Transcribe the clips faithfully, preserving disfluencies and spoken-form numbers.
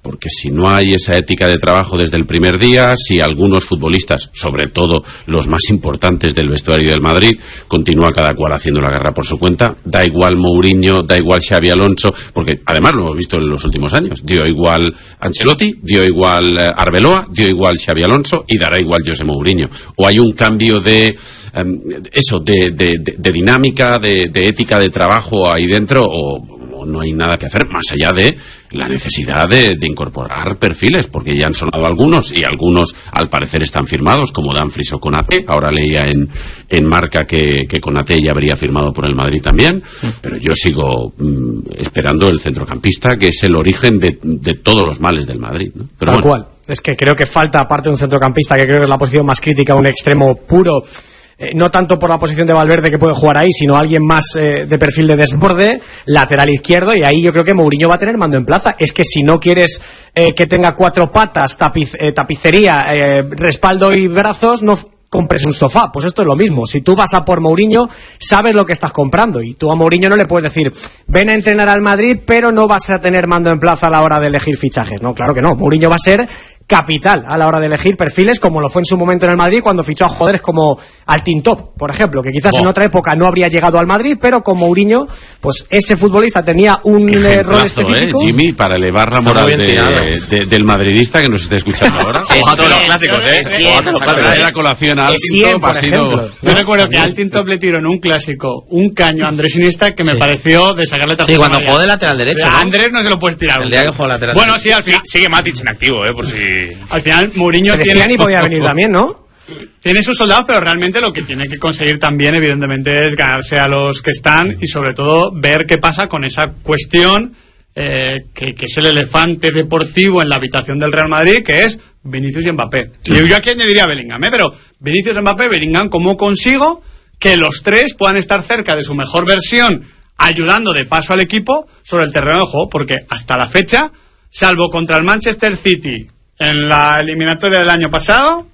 porque si no hay esa ética de trabajo desde el primer día, si algunos futbolistas, sobre todo los más importantes del vestuario del Madrid, continúa cada cual haciendo la guerra por su cuenta, da igual Mourinho, da igual Xabi Alonso, porque además lo hemos visto en los últimos años, dio igual Ancelotti, dio igual Arbeloa, dio igual Xabi Alonso y dará igual José Mourinho. O hay un cambio de um, eso, de, de, de, de dinámica, de, de ética de trabajo ahí dentro, o no hay nada que hacer, más allá de la necesidad de, de incorporar perfiles, porque ya han sonado algunos, y algunos al parecer están firmados, como Dumfries o Konaté. Ahora leía en, en Marca que, que Konaté ya habría firmado por el Madrid también, pero yo sigo mmm, esperando el centrocampista, que es el origen de, de todos los males del Madrid, ¿no? Pero Tal bueno. cual. Es que creo que falta, aparte de un centrocampista, que creo que es la posición más crítica, un extremo puro, Eh, no tanto por la posición de Valverde, que puede jugar ahí, sino alguien más eh, de perfil de desborde, lateral izquierdo, y ahí yo creo que Mourinho va a tener mando en plaza. Es que si no quieres eh, que tenga cuatro patas, tapiz, eh, tapicería, eh, respaldo y brazos, no compres un sofá. Pues esto es lo mismo. Si tú vas a por Mourinho, sabes lo que estás comprando, y tú a Mourinho no le puedes decir, ven a entrenar al Madrid, pero no vas a tener mando en plaza a la hora de elegir fichajes. No, claro que no. Mourinho va a ser capital a la hora de elegir perfiles, como lo fue en su momento en el Madrid cuando fichó a jugadores como Altintop, por ejemplo, que quizás oh. en otra época no habría llegado al Madrid, pero con Mourinho, pues ese futbolista tenía un eh, rol específico. ¿eh, Jimmy, para elevar la moral de, de, del madridista que nos está escuchando ahora? Ojo a todos los clásicos, ¿eh? Ojo a todos los clásicos. La colación a Altintop ha sido... Yo recuerdo que Altintop le tiró en un clásico un caño a Andrés Iniesta que me sí. pareció de sacarle tarjeta. Sí, cuando jugó de lateral derecho. A Andrés no se lo puedes tirar. El día que jugó lateral Bueno, sí, al final... Sigue Matic en activo, ¿eh? Por si... Al final Mourinho Cristiani tiene... podía venir también, ¿no? Tiene sus soldados, pero realmente lo que tiene que conseguir también, evidentemente, es ganarse a los que están y, sobre todo, ver qué pasa con esa cuestión eh, que, que es el elefante deportivo en la habitación del Real Madrid, que es Vinicius y Mbappé. Sí. Yo, yo aquí añadiría Bellingham, ¿eh? Pero Vinicius, Mbappé, Bellingham, ¿cómo consigo que los tres puedan estar cerca de su mejor versión, ayudando de paso al equipo sobre el terreno de juego? Porque hasta la fecha, salvo contra el Manchester City en la eliminatoria del año pasado,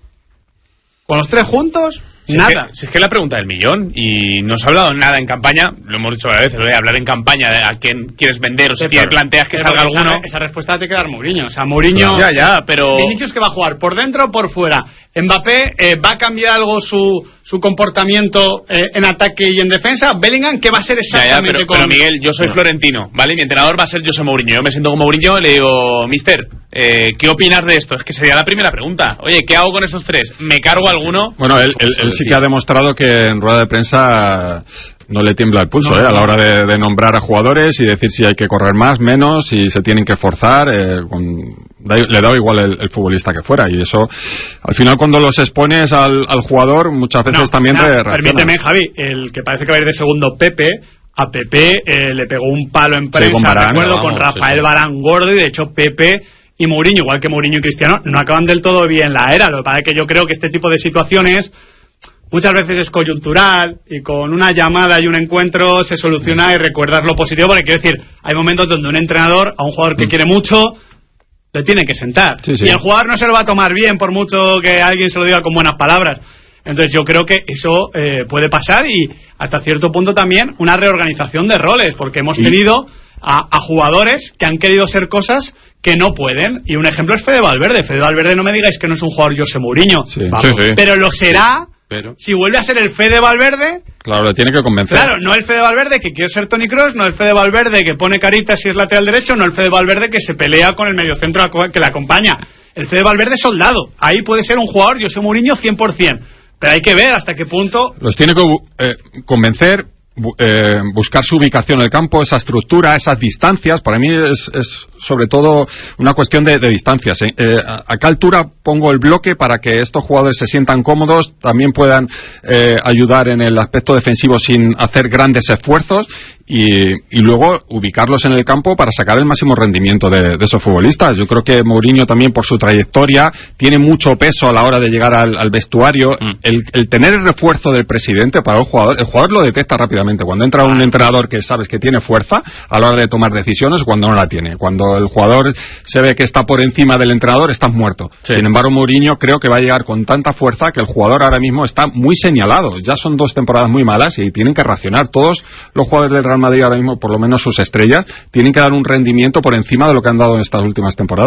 con los tres juntos, si nada. Es que, si es que la pregunta del millón, y no se ha hablado nada en campaña, lo hemos dicho varias veces, ¿no? Hablar en campaña de a quién quieres vender, o si tienes, planteas que salga alguno. Esa, esa respuesta la tiene que dar Mourinho. O sea, Mourinho. Ya, ya, pero. Vinicius, que va a jugar por dentro o por fuera. Mbappé, eh, ¿va a cambiar algo su, su comportamiento eh, en ataque y en defensa? Bellingham, ¿qué va a ser exactamente? Ya, ya, pero, con... pero Miguel, yo soy no. florentino, ¿vale? Mi entrenador va a ser José Mourinho. Yo me siento con Mourinho y le digo, mister, eh, ¿qué opinas de esto? Es que sería la primera pregunta. Oye, ¿qué hago con estos tres? ¿Me cargo alguno? Bueno, él, él, él sí que ha demostrado que en rueda de prensa no le tiembla el pulso, no, ¿eh? A la hora de, de nombrar a jugadores y decir si hay que correr más, menos, si se tienen que forzar, eh, con, da, le da igual el, el futbolista que fuera, y eso, al final, cuando los expones al, al jugador, muchas veces no, también no, te reacciona. Permíteme, Javi, el que parece que va a ir de segundo, Pepe, a Pepe eh, le pegó un palo en prensa, sí, con Varane, de acuerdo, vamos, con Rafael sí, sí. Varane gordo, y de hecho Pepe y Mourinho, igual que Mourinho y Cristiano, no acaban del todo bien la era. Lo que pasa es que yo creo que este tipo de situaciones muchas veces es coyuntural, y con una llamada y un encuentro se soluciona, y recuerdas lo positivo, porque quiero decir, hay momentos donde un entrenador a un jugador que mm. quiere mucho le tiene que sentar, sí, sí. y el jugador no se lo va a tomar bien por mucho que alguien se lo diga con buenas palabras. Entonces yo creo que eso eh, puede pasar, y hasta cierto punto también una reorganización de roles, porque hemos tenido a, a jugadores que han querido ser cosas que no pueden, y un ejemplo es Fede Valverde. Fede Valverde, no me digáis que no es un jugador José Mourinho, sí. Vamos, sí, sí. pero lo será. Pero... si vuelve a ser el Fede Valverde, claro, le tiene que convencer. Claro, no el Fede Valverde que quiere ser Toni Kroos, no el Fede Valverde que pone caritas si es lateral derecho, no el Fede Valverde que se pelea con el mediocentro que le acompaña. El Fede Valverde soldado. Ahí puede ser un jugador José Mourinho cien por ciento. Pero hay que ver hasta qué punto... Los tiene que eh, convencer, eh, buscar su ubicación en el campo, esa estructura, esas distancias. Para mí es, es sobre todo una cuestión de, de distancias. ¿eh? Eh, a, a qué altura pongo el bloque para que estos jugadores se sientan cómodos, también puedan eh, ayudar en el aspecto defensivo sin hacer grandes esfuerzos, y, y luego ubicarlos en el campo para sacar el máximo rendimiento de, de esos futbolistas. Yo creo que Mourinho también, por su trayectoria, tiene mucho peso a la hora de llegar al, al vestuario. Mm. El, el tener el refuerzo del presidente para un jugador, el jugador lo detecta rápidamente. Cuando entra un entrenador que sabes que tiene fuerza a la hora de tomar decisiones, cuando no la tiene. Cuando el jugador se ve que está por encima del entrenador, estás muerto. Sí. Sin embargo, Mourinho creo que va a llegar con tanta fuerza que el jugador ahora mismo está muy señalado. Ya son dos temporadas muy malas y tienen que reaccionar. Todos los jugadores del Real Madrid ahora mismo, por lo menos sus estrellas, tienen que dar un rendimiento por encima de lo que han dado en estas últimas temporadas.